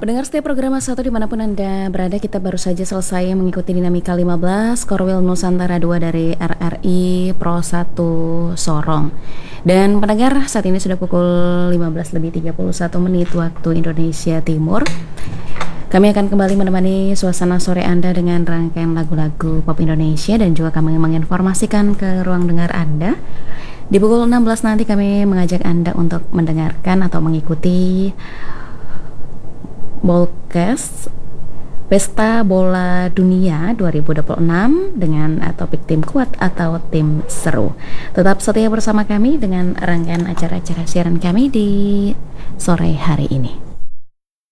Pendengar setiap program satu dimanapun Anda berada, kita baru saja selesai mengikuti dinamika 15 Korwil Nusantara 2 dari RRI Pro 1 Sorong. Dan pendengar, saat ini sudah pukul 15:31 waktu Indonesia Timur. Kami akan kembali menemani suasana sore Anda dengan rangkaian lagu-lagu pop Indonesia, dan juga kami menginformasikan ke ruang dengar Anda. Di pukul 16 nanti kami mengajak Anda untuk mendengarkan atau mengikuti Ballcast Pesta Bola Dunia 2026 dengan topik tim kuat atau tim seru. Tetap setia bersama kami dengan rangkaian acara-acara siaran kami di sore hari ini.